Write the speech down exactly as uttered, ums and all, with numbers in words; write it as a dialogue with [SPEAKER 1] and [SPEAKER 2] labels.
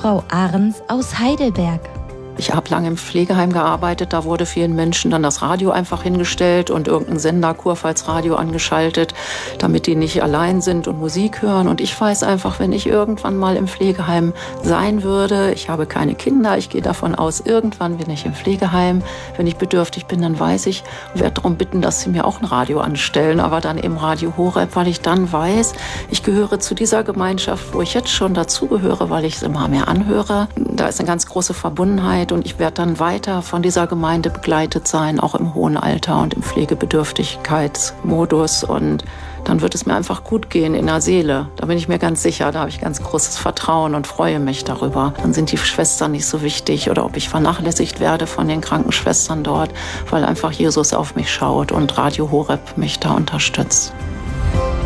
[SPEAKER 1] Frau Ahrens aus Heidelberg.
[SPEAKER 2] Ich habe lange im Pflegeheim gearbeitet, da wurde vielen Menschen dann das Radio einfach hingestellt und irgendein Sender, Kurpfalzradio, angeschaltet, damit die nicht allein sind und Musik hören. Und ich weiß einfach, wenn ich irgendwann mal im Pflegeheim sein würde, ich habe keine Kinder, ich gehe davon aus, irgendwann bin ich im Pflegeheim. Wenn ich bedürftig bin, dann weiß ich, und werde darum bitten, dass sie mir auch ein Radio anstellen, aber dann eben Radio Horeb, weil ich dann weiß, ich gehöre zu dieser Gemeinschaft, wo ich jetzt schon dazugehöre, weil ich es immer mehr anhöre. Da ist eine ganz große Verbundenheit. Und ich werde dann weiter von dieser Gemeinde begleitet sein, auch im hohen Alter und im Pflegebedürftigkeitsmodus. Und dann wird es mir einfach gut gehen in der Seele. Da bin ich mir ganz sicher, da habe ich ganz großes Vertrauen und freue mich darüber. Dann sind die Schwestern nicht so wichtig oder ob ich vernachlässigt werde von den Krankenschwestern dort, weil einfach Jesus auf mich schaut und Radio Horeb mich da unterstützt.